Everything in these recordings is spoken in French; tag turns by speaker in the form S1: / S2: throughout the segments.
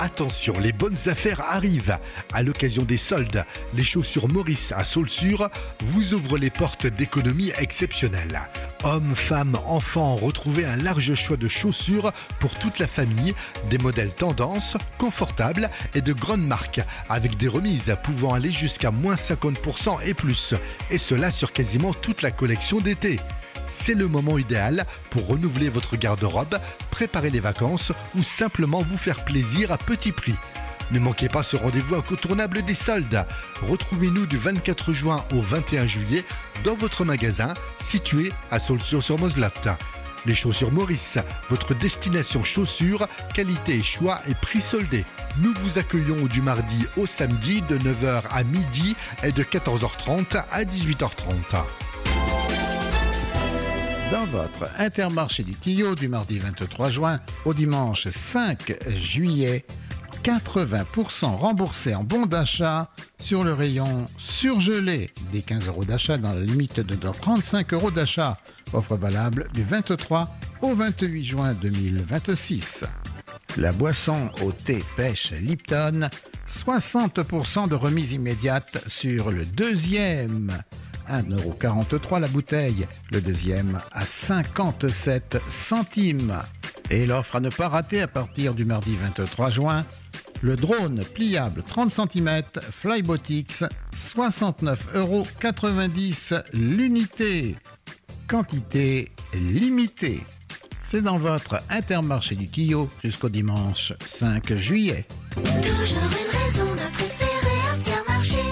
S1: Attention, les bonnes affaires arrivent. À l'occasion des soldes, les chaussures Maurice à Saulsure vous ouvrent les portes d'économies exceptionnelles. Hommes, femmes, enfants, retrouvez un large choix de chaussures pour toute la famille, des modèles tendance, confortables et de grandes marques, avec des remises pouvant aller jusqu'à moins 50% et plus, et cela sur quasiment toute la collection d'été. C'est le moment idéal pour renouveler votre garde-robe, préparer les vacances ou simplement vous faire plaisir à petit prix. Ne manquez pas ce rendez-vous incontournable des soldes. Retrouvez-nous du 24 juin au 21 juillet dans votre magasin situé à Saulsure-sur-Moselotte. Les chaussures Maurice, votre destination chaussures, qualité et choix et prix soldés. Nous vous accueillons du mardi au samedi de 9h à midi et de 14h30 à 18h30.
S2: Dans votre Intermarché du Tillot du mardi 23 juin au dimanche 5 juillet, 80% remboursés en bons d'achat sur le rayon surgelé. Des 15 € d'achat dans la limite de 35 € d'achat. Offre valable du 23 au 28 juin 2026. La boisson au thé pêche Lipton, 60% de remise immédiate sur le deuxième. 1,43 € la bouteille, le deuxième à 57 centimes. Et l'offre à ne pas rater à partir du mardi 23 juin, le drone pliable 30 cm Flybotix, 69,90 € l'unité. Quantité limitée. C'est dans votre Intermarché du Tillot jusqu'au dimanche 5 juillet.
S3: Toujours une raison de préférer Intermarché.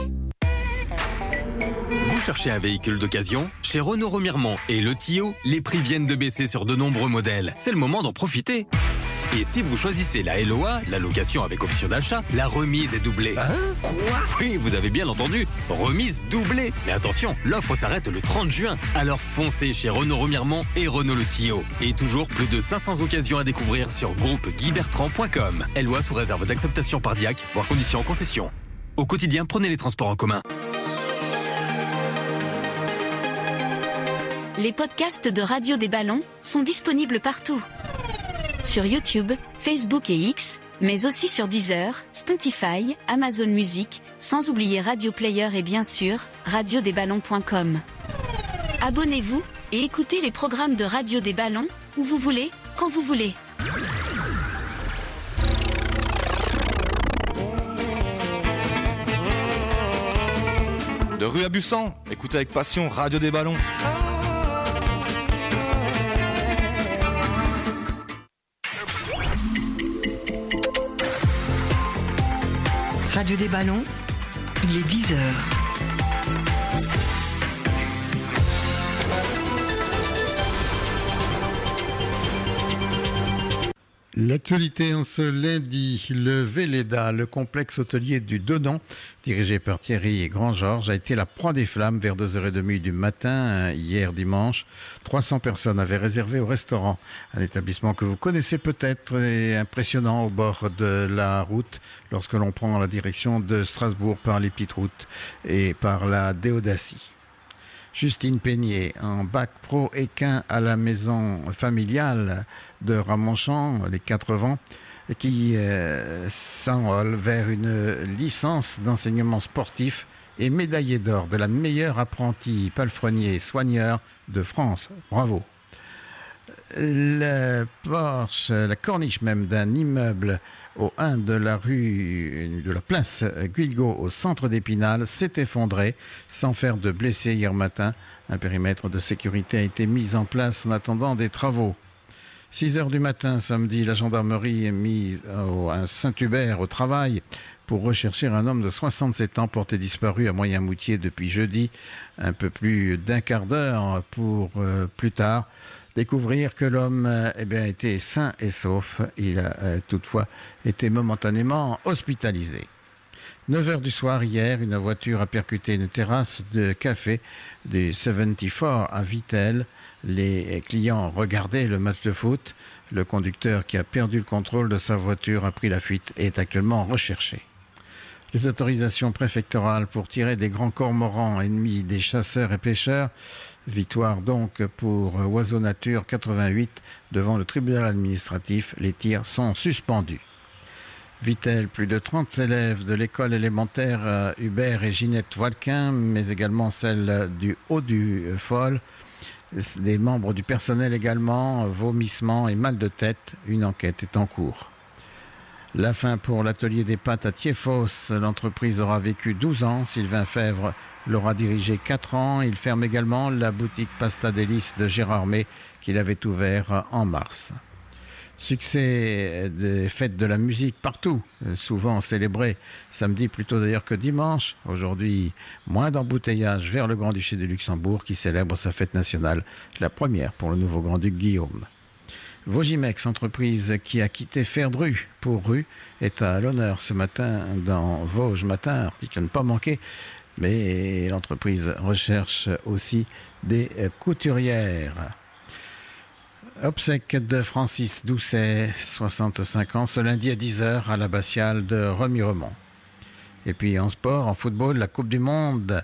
S4: Vous cherchez un véhicule d'occasion ? Chez Renault Remiremont et Le Tillot, les prix viennent de baisser sur de nombreux modèles. C'est le moment d'en profiter. Et si vous choisissez la LOA, la location avec option d'achat, la remise est doublée.
S1: Hein ?
S4: Quoi ? Oui, vous avez bien entendu, remise doublée. Mais attention, l'offre s'arrête le 30 juin. Alors foncez chez Renault Remiremont et Renault Le Tillot. Et toujours plus de 500 occasions à découvrir sur groupe-guybertrand.com. LOA sous réserve d'acceptation par DIAC, voire conditions en concession. Au quotidien, prenez les transports en commun.
S5: Les podcasts de Radio des Ballons sont disponibles partout. Sur YouTube, Facebook et X, mais aussi sur Deezer, Spotify, Amazon Music, sans oublier Radio Player et bien sûr, radiodesballons.com. Abonnez-vous et écoutez les programmes de Radio des Ballons, où vous voulez, quand vous voulez.
S6: De rue à Bussan, écoutez avec passion Radio des Ballons.
S7: Radio des Ballons, il est 10h.
S2: L'actualité en ce lundi, le Véleda, le complexe hôtelier du Dodon, dirigé par Thierry Grand-Georges, a été la proie des flammes vers 2h30 du matin, hier dimanche. 300 personnes avaient réservé au restaurant, un établissement que vous connaissez peut-être et impressionnant au bord de la route lorsque l'on prend la direction de Strasbourg par les petites routes et par la Déodacie. Justine Peigné, en bac pro équin à la maison familiale de Ramonchamp, les 4 vents, qui s'enrôle vers une licence d'enseignement sportif et médaillée d'or de la meilleure apprentie palefrenier soigneur de France. Bravo. Le porche, la corniche même d'un immeuble au 1 de la rue de la place Guilgaud au centre d'Épinal s'est effondré sans faire de blessés hier matin. Un périmètre de sécurité a été mis en place en attendant des travaux. 6h du matin samedi, la gendarmerie est mise à Saint-Hubert au travail pour rechercher un homme de 67 ans porté disparu à Moyen-Moutier depuis jeudi. Un peu plus d'un quart d'heure pour plus tard découvrir que l'homme était sain et sauf. Il a toutefois été momentanément hospitalisé. 9h du soir hier, une voiture a percuté une terrasse de café du 74 à Vittel. Les clients regardaient le match de foot. Le conducteur qui a perdu le contrôle de sa voiture a pris la fuite et est actuellement recherché. Les autorisations préfectorales pour tirer des grands cormorans ennemis des chasseurs et pêcheurs. Victoire donc pour Oiseau Nature 88 devant le tribunal administratif. Les tirs sont suspendus. Vittel, plus de 30 élèves de l'école élémentaire Hubert et Ginette Voilquin, mais également celle du Haut du Fol. Des membres du personnel également, vomissements et mal de tête. Une enquête est en cours. La fin pour l'atelier des pâtes à Thiéphos. L'entreprise aura vécu 12 ans. Sylvain Fèvre l'aura dirigé 4 ans. Il ferme également la boutique Pasta Délice de Gérard May qu'il avait ouvert en mars. Succès des fêtes de la musique partout, souvent célébrées samedi plutôt d'ailleurs que dimanche. Aujourd'hui, moins d'embouteillage vers le Grand-Duché de Luxembourg qui célèbre sa fête nationale, la première pour le nouveau Grand-Duc Guillaume. Vogimex, entreprise qui a quitté Ferdru pour Rue, est à l'honneur ce matin dans Vosges Matin, article à ne pas manquer, mais l'entreprise recherche aussi des couturières. Obsèques de Francis Doucet, 65 ans, ce lundi à 10h à l'abbatiale de Remiremont. Et puis en sport, en football, la Coupe du Monde,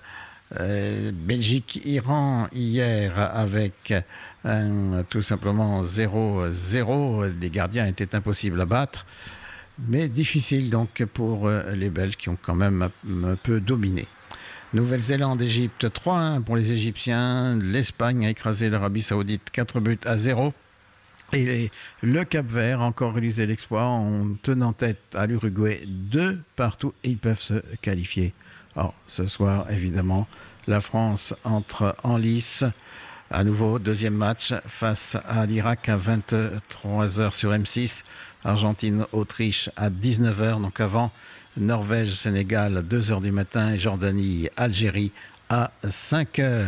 S2: Belgique-Iran hier avec tout simplement 0-0. Les gardiens étaient impossibles à battre, mais difficile donc pour les Belges qui ont quand même un peu dominé. Nouvelle-Zélande, Égypte, 3-1 pour les Égyptiens. L'Espagne a écrasé l'Arabie Saoudite, 4-0. Et le Cap-Vert a encore réalisé l'exploit en tenant tête à l'Uruguay 2-2 et ils peuvent se qualifier. Alors, ce soir, évidemment, la France entre en lice. À nouveau, deuxième match face à l'Irak à 23h sur M6. Argentine-Autriche à 19h, donc avant Norvège-Sénégal à 2h du matin et Jordanie-Algérie à 5h.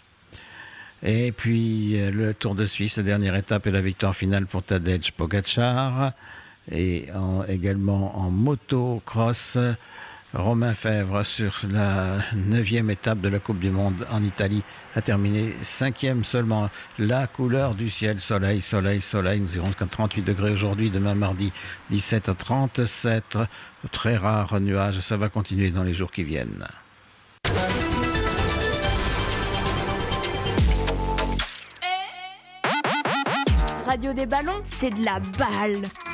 S2: Et puis le Tour de Suisse, la dernière étape et la victoire finale pour Tadej Pogačar. Et également en motocross, Romain Fèvre sur la 9e étape de la Coupe du Monde en Italie a terminé 5e seulement. La couleur du ciel, soleil, soleil, soleil. Nous irons jusqu'à 38 degrés aujourd'hui, demain mardi 17 à 37. Très rares nuages, ça va continuer dans les jours qui viennent.
S8: Radio des ballons, c'est de la balle.